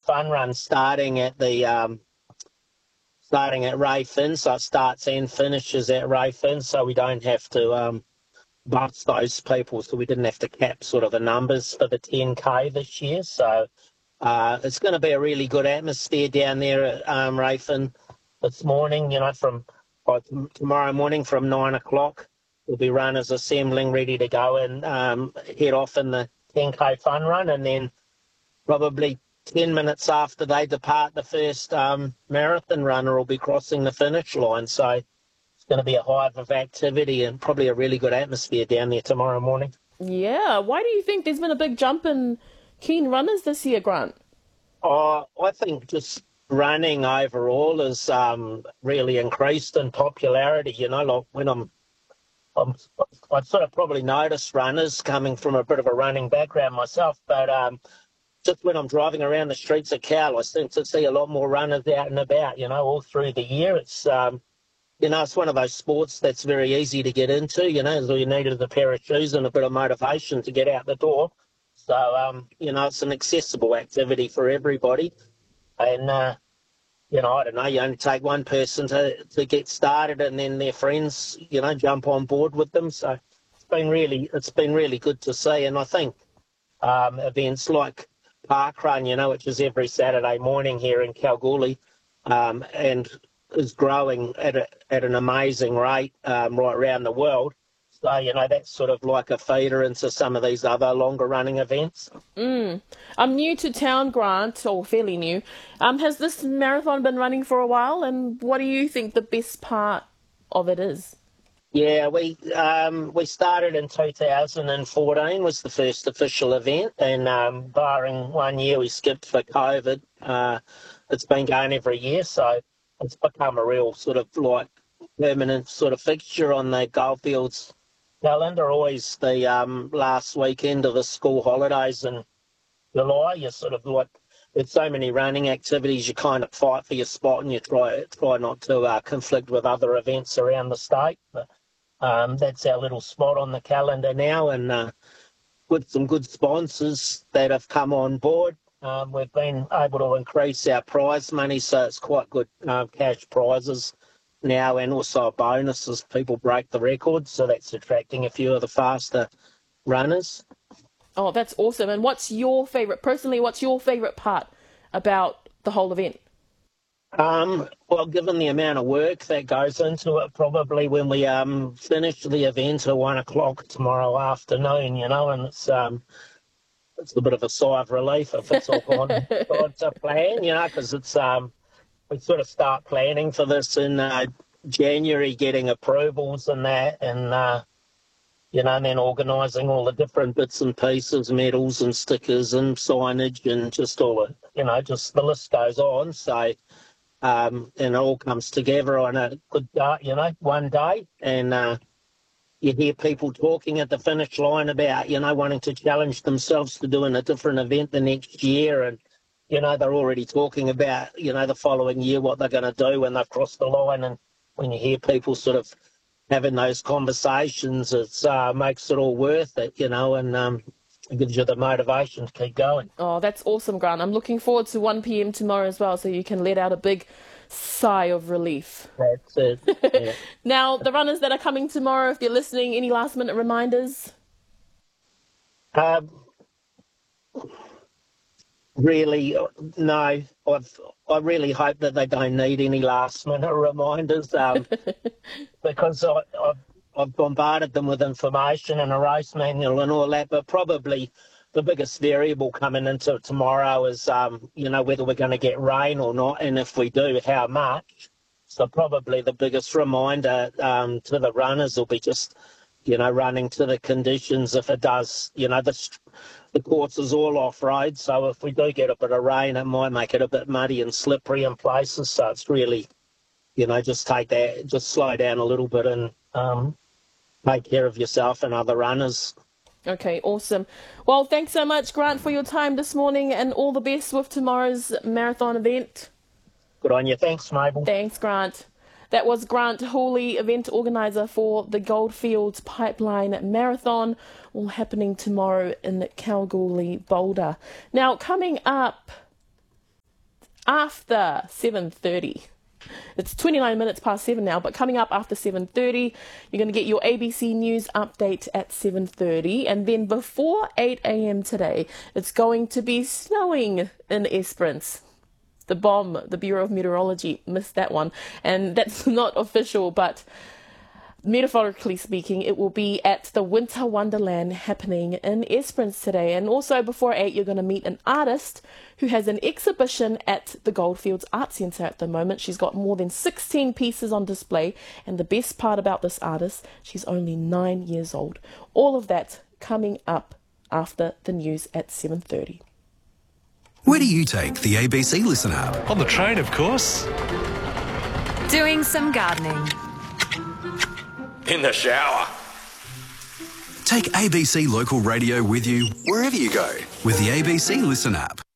fun run starting at Ray Finn, so it starts and finishes at Ray Finn, so we don't have to bust those people, so we didn't have to cap sort of the numbers for the 10K this year. So it's going to be a really good atmosphere down there at Ray Finn this morning. Tomorrow morning from 9 o'clock, there'll be runners assembling, ready to go and head off in the 10K fun run, and then probably 10 minutes after they depart, the first marathon runner will be crossing the finish line. So it's going to be a hive of activity and probably a really good atmosphere down there tomorrow morning. Yeah. Why do you think there's been a big jump in keen runners this year, Grant? I think just running overall has really increased in popularity. Like when I sort of probably noticed runners coming from a bit of a running background myself, but just when I'm driving around the streets of Cal, I seem to see a lot more runners out and about, all through the year. It's, it's one of those sports that's very easy to get into, all you need is a pair of shoes and a bit of motivation to get out the door. So, it's an accessible activity for everybody. And, I don't know, you only take one person to get started and then their friends, jump on board with them. So it's been really good to see. And I think events like Parkrun, which is every Saturday morning here in Kalgoorlie, and is growing at an amazing rate right around the world. So, that's sort of like a feeder into some of these other longer running events. I'm new to town, Grant, or fairly new. Has this marathon been running for a while, and what do you think the best part of it is? Yeah, we started in 2014 was the first official event, and barring 1 year we skipped for COVID, it's been going every year, so it's become a real sort of like permanent sort of fixture on the Goldfields calendar. Always the last weekend of the school holidays in July. You sort of like there's so many running activities, you kind of fight for your spot and you try not to conflict with other events around the state. But that's our little spot on the calendar now, and with some good sponsors that have come on board, we've been able to increase our prize money, so it's quite good cash prizes now, and also a bonus as people break the record, so that's attracting a few of the faster runners. Oh, that's awesome. And what's your favourite part about the whole event? Well, given the amount of work that goes into it, probably when we finish the event at 1 o'clock tomorrow afternoon, and it's a bit of a sigh of relief if it's all gone to plan, because it's we sort of start planning for this in January, getting approvals and that, and and then organising all the different bits and pieces, medals and stickers and signage and just all the, just the list goes on. So, and it all comes together on a good day, one day, and you hear people talking at the finish line about, wanting to challenge themselves to doing a different event the next year, and they're already talking about, the following year, what they're going to do when they've crossed the line. And when you hear people sort of having those conversations, it makes it all worth it, and it gives you the motivation to keep going. Oh, that's awesome, Grant. I'm looking forward to 1 p.m. tomorrow as well, so you can let out a big sigh of relief. That's it. Yeah. Now, the runners that are coming tomorrow, if you're listening, any last-minute reminders? Really, no. I really hope that they don't need any last-minute reminders, because I've bombarded them with information and a race manual and all that. But probably the biggest variable coming into tomorrow is, whether we're going to get rain or not, and if we do, how much. So probably the biggest reminder to the runners will be just, running to the conditions. If it does, the course is all off-road, so if we do get a bit of rain, it might make it a bit muddy and slippery in places. So it's really, just slow down a little bit and take care of yourself and other runners. Okay, awesome. Well, thanks so much, Grant, for your time this morning, and all the best with tomorrow's marathon event. Good on you. Thanks, Mabel. Thanks, Grant. That was Grant Hawley, event organiser for the Goldfields Pipeline Marathon, all happening tomorrow in Kalgoorlie, Boulder. Now, coming up, after 7:30. It's 29 minutes past 7 now, but coming up after 7:30, you're going to get your ABC News update at 7:30. And then before 8 a.m. today, it's going to be snowing in Esperance. The Bureau of Meteorology missed that one. And that's not official, but metaphorically speaking, it will be at the Winter Wonderland happening in Esperance today. And also before 8, you're going to meet an artist who has an exhibition at the Goldfields Art Centre at the moment. She's got more than 16 pieces on display. And the best part about this artist, she's only 9 years old. All of that coming up after the news at 7:30. Where do you take the ABC Listen app? On the train, of course. Doing some gardening. In the shower. Take ABC Local Radio with you wherever you go with the ABC Listen app.